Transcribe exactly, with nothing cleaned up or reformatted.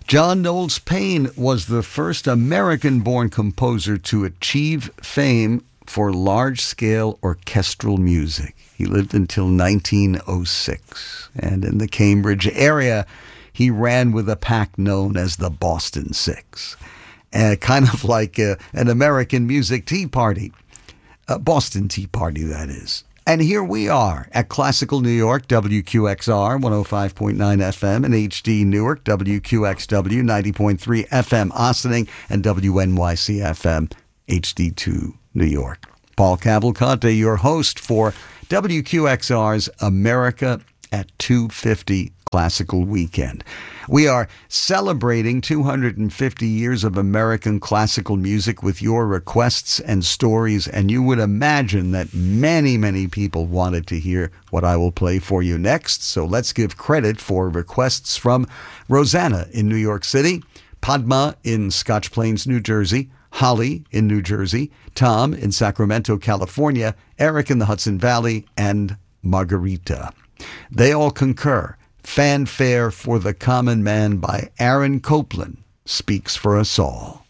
John Knowles Paine was the first American-born composer to achieve fame for large-scale orchestral music. He lived until nineteen oh six, and in the Cambridge area, he ran with a pack known as the Boston Six, uh, kind of like uh, an American music tea party. A Boston Tea Party, that is. And here we are at Classical New York, W Q X R, one oh five point nine F M, and H D Newark, W Q X W, ninety point three F M, Ossining, and W N Y C F M, H D two, New York. Paul Cavalcante, your host for W Q X R's America at two fifty Classical Weekend. We are celebrating two hundred fifty years of American classical music with your requests and stories, and you would imagine that many, many people wanted to hear what I will play for you next. So let's give credit for requests from Rosanna in New York City, Padma in Scotch Plains, New Jersey, Holly in New Jersey, Tom in Sacramento, California, Eric in the Hudson Valley, and Margarita. They all concur. Fanfare for the Common Man by Aaron Copland speaks for us all.